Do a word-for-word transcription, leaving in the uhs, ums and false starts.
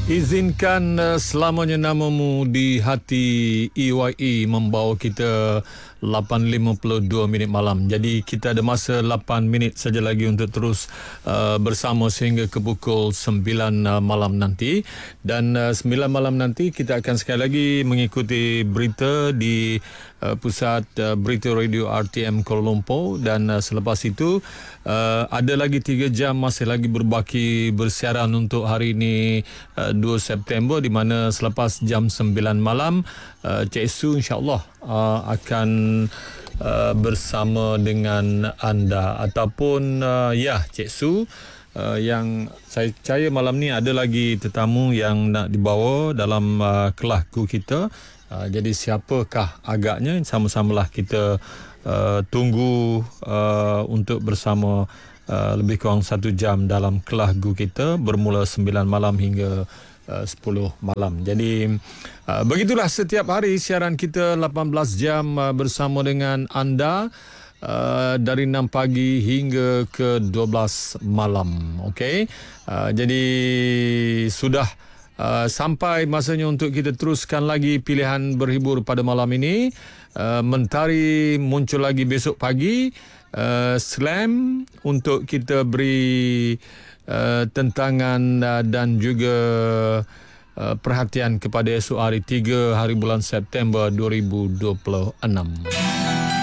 Izinkan uh, selamanya namamu di hati E Y E membawa kita lapan lima puluh dua minit malam. Jadi kita ada masa lapan minit saja lagi untuk terus uh, bersama sehingga ke pukul sembilan uh, malam nanti. Dan uh, sembilan malam nanti kita akan sekali lagi mengikuti berita di uh, pusat uh, berita radio R T M Kuala Lumpur. Dan uh, selepas itu uh, ada lagi tiga jam masih lagi berbaki bersiaran untuk hari ini, uh, dua September, di mana selepas jam sembilan malam uh, Cik Su insya-Allah uh, akan uh, bersama dengan anda ataupun uh, ya Cik Su uh, yang saya percaya malam ni ada lagi tetamu yang nak dibawa dalam uh, kelas-ku kita. Uh, jadi siapakah agaknya, sama-samalah kita uh, tunggu uh, untuk bersama uh, lebih kurang satu jam dalam kelas-gu kita bermula sembilan malam hingga Uh, sepuluh malam. Jadi uh, begitulah setiap hari siaran kita lapan belas jam uh, bersama dengan anda uh, dari enam pagi hingga ke dua belas malam. Okey. Uh, jadi sudah uh, sampai masanya untuk kita teruskan lagi pilihan berhibur pada malam ini. Uh, Mentari muncul lagi besok pagi. Uh, Slam untuk kita beri Uh, tentangan uh, dan juga uh, perhatian kepada esok hari tiga hari bulan September dua ribu dua puluh enam.